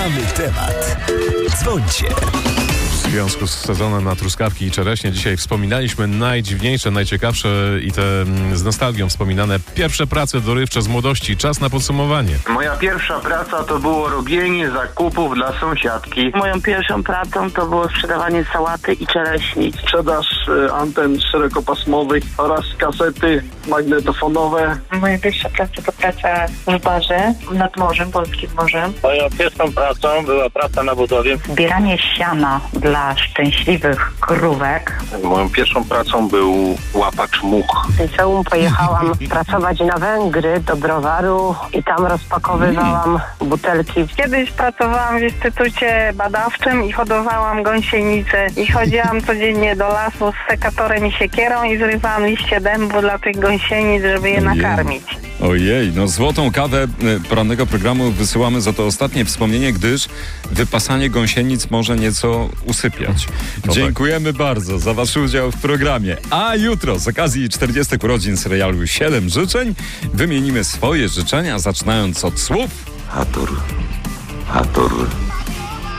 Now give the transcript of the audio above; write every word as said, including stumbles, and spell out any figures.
Mamy temat. Dzwońcie. W związku z sezonem na truskawki i czereśnie dzisiaj wspominaliśmy najdziwniejsze, najciekawsze i te z nostalgią wspominane pierwsze prace dorywcze z młodości. Czas na podsumowanie. Moja pierwsza praca to było robienie zakupów dla sąsiadki. Moją pierwszą pracą to było sprzedawanie sałaty i czereśni. Sprzedaż y, anten szerokopasmowych oraz kasety magnetofonowe. Moja pierwsza praca to praca w barze nad morzem, polskim morzem. Moją pierwszą pracą była praca na budowie. Zbieranie siana dla szczęśliwych krówek. Moją pierwszą pracą był łapacz much. W liceum pojechałam pracować na Węgry do browaru i tam rozpakowywałam butelki. Kiedyś pracowałam w instytucie badawczym i hodowałam gąsienice i chodziłam codziennie do lasu z sekatorem i siekierą i zrywałam liście dębu dla tych gąsienic, żeby je nakarmić. Ojej, no złotą kawę porannego programu wysyłamy za to ostatnie wspomnienie, gdyż wypasanie gąsienic może nieco usypiać. Dziękujemy bardzo za wasz udział w programie. A jutro z okazji czterdziestych urodzin serialu siedem życzeń wymienimy swoje życzenia, zaczynając od słów Hator, Hator.